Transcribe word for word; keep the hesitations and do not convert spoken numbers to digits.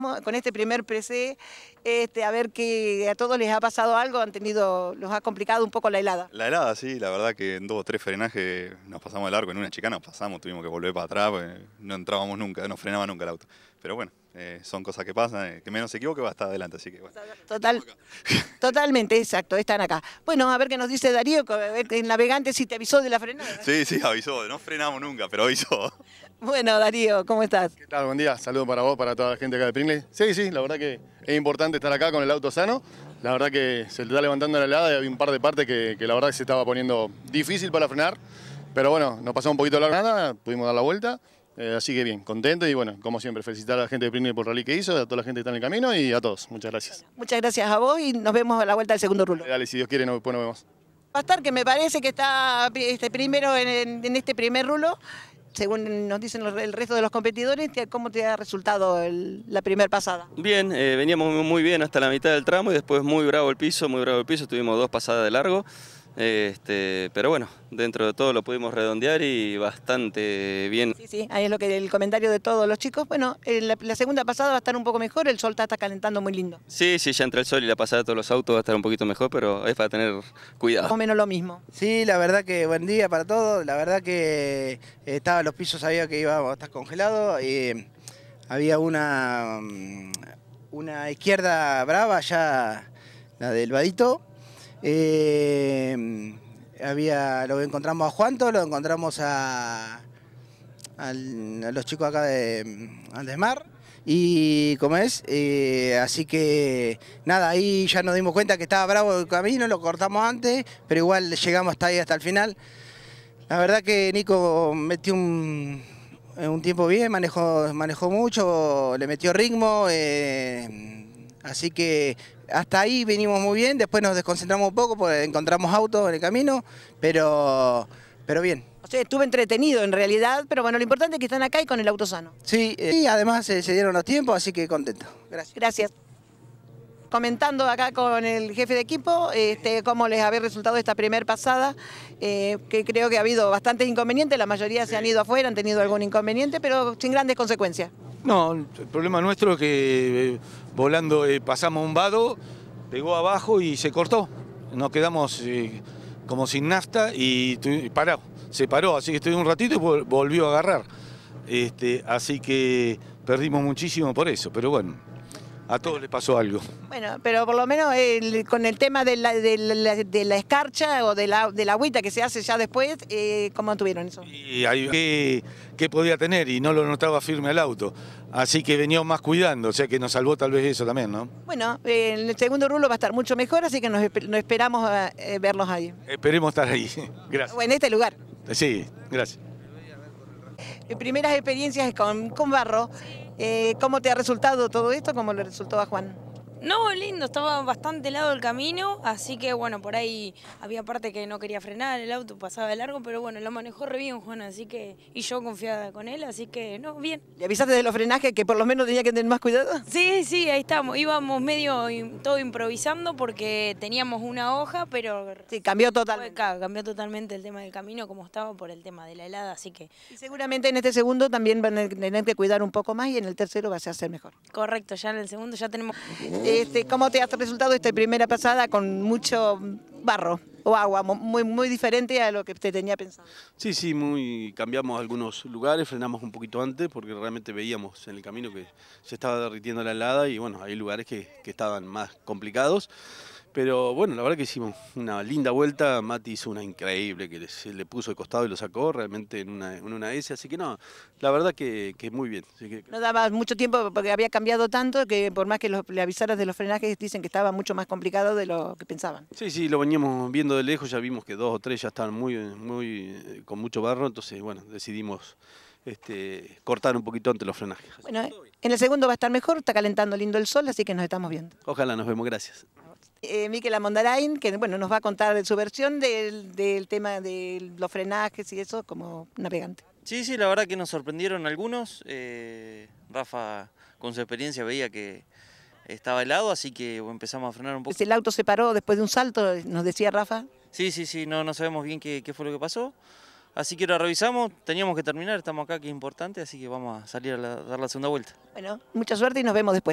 Con este primer P C, este, a ver que a todos les ha pasado algo, han tenido, los ha complicado un poco la helada. La helada, sí, la verdad que en dos o tres frenajes nos pasamos de largo, en una chicana nos pasamos, tuvimos que volver para atrás, porque no entrábamos nunca, no frenaba nunca el auto. Pero bueno, eh, son cosas que pasan, eh, que menos se equivoque va a estar adelante, así que bueno. Total, totalmente, exacto, están acá. Bueno, a ver qué nos dice Darío, a ver que el navegante si te avisó de la frenada. Sí, sí, avisó, no frenamos nunca, pero avisó. Bueno, Darío, ¿cómo estás? ¿Qué tal? Buen día, saludos para vos, para toda la gente acá de Pringley. Sí, sí, la verdad que es importante estar acá con el auto sano. La verdad que se le está levantando la helada y había un par de partes que, que la verdad que se estaba poniendo difícil para frenar. Pero bueno, nos pasó un poquito la nada, pudimos dar la vuelta. Eh, así que bien, contento y bueno, como siempre, felicitar a la gente de Pringley por el rally que hizo, a toda la gente que está en el camino y a todos. Muchas gracias. Muchas gracias a vos y nos vemos a la vuelta del segundo rulo. Dale, si Dios quiere, no, después nos vemos. Pastor, que me parece que está este, primero en, en este primer rulo. Según nos dicen los, el resto de los competidores, ¿cómo te ha resultado el, la primera pasada? Bien, eh, veníamos muy bien hasta la mitad del tramo y después muy bravo el piso, muy bravo el piso, tuvimos dos pasadas de largo, eh, este, pero bueno, dentro de todo lo pudimos redondear y bastante bien. Sí, sí, ahí es lo que el comentario de todos los chicos. Bueno, eh, la, la segunda pasada va a estar un poco mejor, el sol está, está calentando muy lindo. Sí, sí, ya entre el sol y la pasada de todos los autos va a estar un poquito mejor, pero es para tener cuidado. Más o menos lo mismo. Sí, la verdad que buen día para todos. La verdad que eh, estaba los pisos, sabía que iba a estar congelado. Eh, había una, una izquierda brava ya, la del Vadito. Eh, había, lo encontramos a Juanto, lo encontramos a, a, a los chicos acá de Andesmar. Y como es, eh, así que nada, ahí ya nos dimos cuenta que estaba bravo el camino, lo cortamos antes, pero igual llegamos hasta ahí, hasta el final. La verdad que Nico metió un, un tiempo bien, manejó, manejó mucho, le metió ritmo, eh, así que hasta ahí venimos muy bien. Después nos desconcentramos un poco porque encontramos autos en el camino, pero, pero bien. O sea, estuve entretenido en realidad, pero bueno, lo importante es que están acá y con el auto sano. Sí, eh, y además eh, se dieron los tiempos, así que contento. Gracias. Gracias. Comentando acá con el jefe de equipo, este, cómo les había resultado esta primer pasada, eh, que creo que ha habido bastantes inconvenientes, la mayoría se han ido afuera, han tenido algún inconveniente, pero sin grandes consecuencias. No, el problema nuestro es que eh, volando eh, pasamos un vado, pegó abajo y se cortó. Nos quedamos eh, como sin nafta y, y paró. Se paró, así que estuvo un ratito y volvió a agarrar. Este, así que perdimos muchísimo por eso, pero bueno, a todos les pasó algo. Bueno, pero por lo menos el, con el tema de la, de la, de la escarcha o de la, de la agüita que se hace ya después, eh, ¿cómo tuvieron eso? Y hay que, que podía tener y no lo notaba firme el auto, así que veníamos más cuidando, o sea que nos salvó tal vez eso también, ¿no? Bueno, eh, el segundo rulo va a estar mucho mejor, así que nos, nos esperamos eh, verlos ahí. Esperemos estar ahí, gracias. O en este lugar. Sí, gracias. Primeras experiencias con, con barro. Eh, ¿Cómo te ha resultado todo esto? ¿Cómo le resultó a Juan? No, lindo, estaba bastante helado el camino, así que bueno, por ahí había parte que no quería frenar, el auto pasaba de largo, pero bueno, lo manejó re bien Juan, así que, y yo confiada con él, así que no, bien. ¿Le avisaste de los frenajes que por lo menos tenía que tener más cuidado? Sí, sí, ahí estamos, íbamos medio todo improvisando porque teníamos una hoja, pero... Sí, cambió totalmente. Cambió totalmente el tema del camino como estaba por el tema de la helada, así que... Y seguramente en este segundo también van a tener que cuidar un poco más y en el tercero va a ser mejor. Correcto, ya en el segundo ya tenemos... Este, ¿Cómo te ha resultado esta primera pasada con mucho barro o agua, muy, muy diferente a lo que te tenía pensado? Sí, sí, muy, cambiamos algunos lugares, frenamos un poquito antes porque realmente veíamos en el camino que se estaba derritiendo la helada y bueno, hay lugares que, que estaban más complicados. Pero bueno, la verdad que hicimos una linda vuelta, Mati hizo una increíble que se le puso de costado y lo sacó realmente en una, en una S, así que no, la verdad que, que muy bien. Así que... No daba mucho tiempo porque había cambiado tanto que por más que los, le avisaras de los frenajes dicen que estaba mucho más complicado de lo que pensaban. Sí, sí, lo veníamos viendo de lejos, ya vimos que dos o tres ya estaban muy, muy, con mucho barro, entonces bueno, decidimos este, cortar un poquito antes los frenajes. Bueno, en el segundo va a estar mejor, está calentando lindo el sol, así que nos estamos viendo. Ojalá, nos vemos, gracias. Eh, Miquel Amondarain, que bueno, nos va a contar de su versión del, del tema de los frenajes y eso como navegante. Sí, sí, la verdad que nos sorprendieron algunos. Eh, Rafa, con su experiencia, veía que estaba helado, así que empezamos a frenar un poco. El auto se paró después de un salto, nos decía Rafa. Sí, sí, sí, no, no sabemos bien qué, qué fue lo que pasó. Así que lo revisamos, teníamos que terminar, estamos acá, que es importante, así que vamos a salir a la, dar la segunda vuelta. Bueno, mucha suerte y nos vemos después.